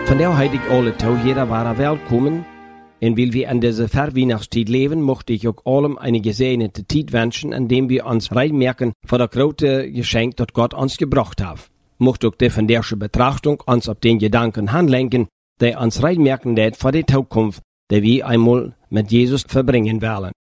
Von der heide ich alle toe, jeder war willkommen. Und weil wir an dieser Verweihnachtszeit leben, möchte ich auch allem eine gesegnete Zeit wünschen, indem wir uns freimerken von der große Geschenk, das Gott uns gebracht hat. Möchte auch die von der Betrachtung uns auf den Gedanken handlenken, der uns freimerken lässt für die Zukunft, die wir einmal mit Jesus verbringen wollen.